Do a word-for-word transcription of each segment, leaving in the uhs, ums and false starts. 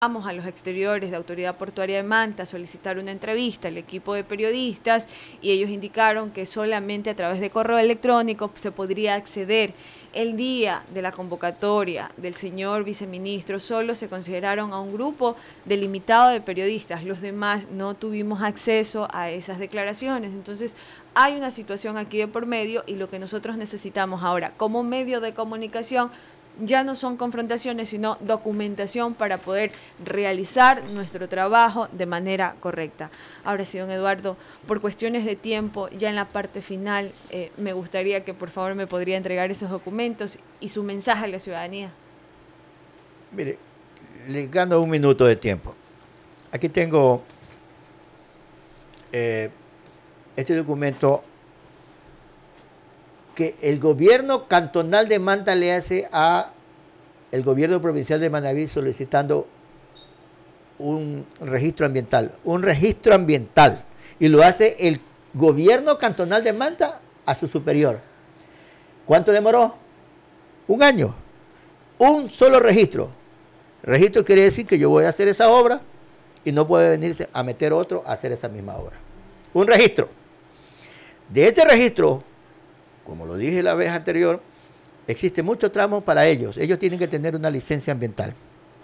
Vamos a los exteriores de Autoridad Portuaria de Manta a solicitar una entrevista al equipo de periodistas y ellos indicaron que solamente a través de correo electrónico se podría acceder. El día de la convocatoria del señor viceministro solo se consideraron a un grupo delimitado de periodistas, los demás no tuvimos acceso a esas declaraciones. Entonces hay una situación aquí de por medio y lo que nosotros necesitamos ahora como medio de comunicación ya no son confrontaciones, sino documentación para poder realizar nuestro trabajo de manera correcta. Ahora sí, don Eduardo, por cuestiones de tiempo, ya en la parte final, eh, me gustaría que por favor me podría entregar esos documentos y su mensaje a la ciudadanía. Mire, le gano un minuto de tiempo. Aquí tengo eh, este documento que el gobierno cantonal de Manta le hace a el gobierno provincial de Manabí solicitando un registro ambiental, un registro ambiental, y lo hace el gobierno cantonal de Manta a su superior. ¿Cuánto demoró? Un año. Un solo registro. Registro quiere decir que yo voy a hacer esa obra y no puede venirse a meter otro a hacer esa misma obra. Un registro. De este registro, como lo dije la vez anterior, existe mucho tramo para ellos. Ellos tienen que tener una licencia ambiental.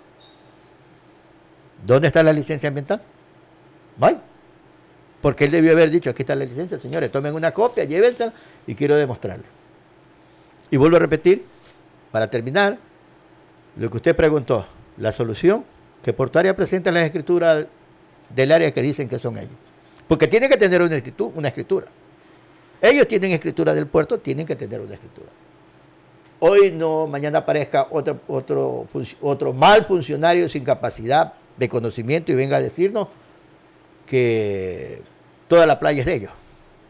¿Dónde está la licencia ambiental? ¿Vale? Porque él debió haber dicho, aquí está la licencia, señores, tomen una copia, llévensela y quiero demostrarlo. Y vuelvo a repetir, para terminar, lo que usted preguntó, la solución que Portuaria presenta en las escrituras del área que dicen que son ellos. Porque tienen que tener una escritura. Una escritura. Ellos tienen escritura del puerto, tienen que tener una escritura. Hoy no, mañana aparezca otro, otro, otro mal funcionario sin capacidad de conocimiento y venga a decirnos que toda la playa es de ellos.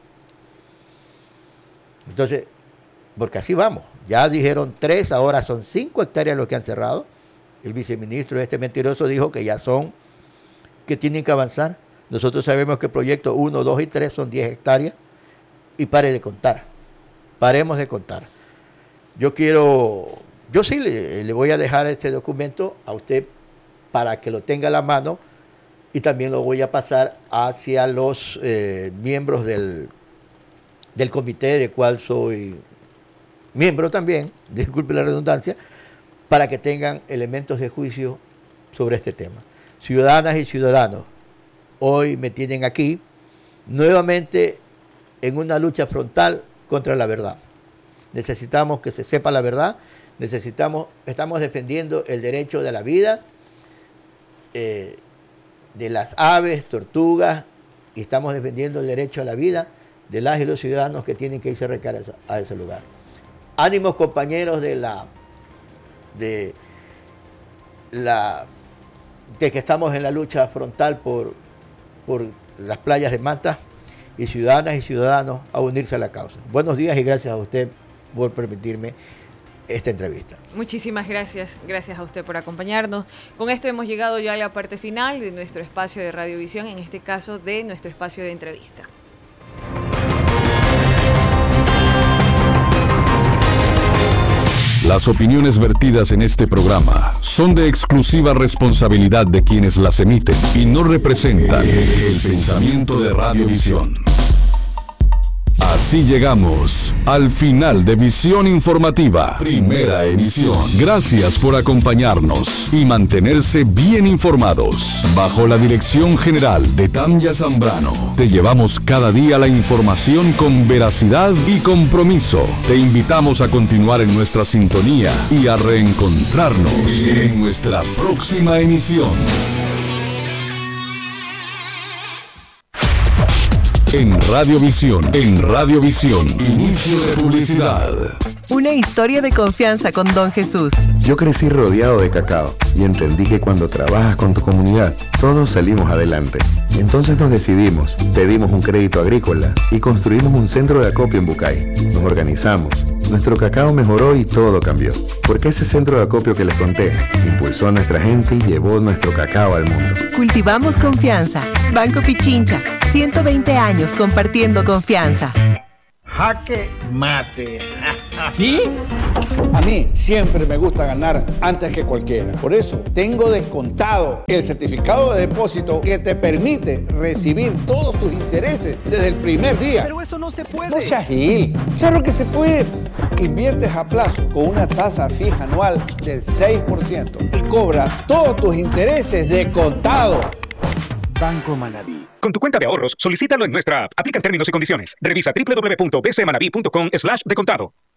Entonces, porque así vamos. Ya dijeron tres, ahora son cinco hectáreas los que han cerrado. El viceministro, este mentiroso, dijo que ya son, que tienen que avanzar. Nosotros sabemos que el proyecto uno, dos y tres son diez hectáreas. Y pare de contar, paremos de contar. Yo quiero, yo sí le, le voy a dejar este documento a usted para que lo tenga a la mano y también lo voy a pasar hacia los eh, miembros del, del comité del cual soy miembro también, disculpe la redundancia, para que tengan elementos de juicio sobre este tema. Ciudadanas y ciudadanos, hoy me tienen aquí nuevamente en una lucha frontal contra la verdad. Necesitamos que se sepa la verdad, necesitamos, estamos defendiendo el derecho de la vida, eh, de las aves, tortugas, y estamos defendiendo el derecho a la vida de las y los ciudadanos que tienen que irse a recargar a ese lugar. Ánimos, compañeros de la, de la, de que estamos en la lucha frontal por, por las playas de Manta, y ciudadanas y ciudadanos a unirse a la causa. Buenos días y gracias a usted por permitirme esta entrevista. Muchísimas gracias, gracias a usted por acompañarnos. Con esto hemos llegado ya a la parte final de nuestro espacio de radiovisión, en este caso de nuestro espacio de entrevista. Las opiniones vertidas en este programa son de exclusiva responsabilidad de quienes las emiten y no representan el pensamiento de Radiovisión. Así llegamos al final de Visión Informativa, primera emisión. Gracias por acompañarnos y mantenerse bien informados. Bajo la dirección general de Tanya Zambrano, te llevamos cada día la información con veracidad y compromiso. Te invitamos a continuar en nuestra sintonía y a reencontrarnos en nuestra próxima emisión. En Radiovisión, en Radiovisión, inicio de publicidad. Una historia de confianza con Don Jesús. Yo crecí rodeado de cacao y entendí que cuando trabajas con tu comunidad, todos salimos adelante. Entonces nos decidimos, pedimos un crédito agrícola y construimos un centro de acopio en Bucay. Nos organizamos, nuestro cacao mejoró y todo cambió. Porque ese centro de acopio que les conté impulsó a nuestra gente y llevó nuestro cacao al mundo. Cultivamos confianza. Banco Pichincha, ciento veinte años compartiendo confianza. Jaque mate. ¿Manaví? A mí siempre me gusta ganar antes que cualquiera. Por eso tengo Descontado, el certificado de depósito que te permite recibir todos tus intereses desde el primer día. Pero eso no se puede. No seas gil. Claro que se puede. Inviertes a plazo con una tasa fija anual del seis por ciento y cobras todos tus intereses de contado. Banco Manaví. Con tu cuenta de ahorros, solicítalo en nuestra app. Aplican términos y condiciones. Revisa doble u doble u doble u punto b c manaví punto com slash de contado.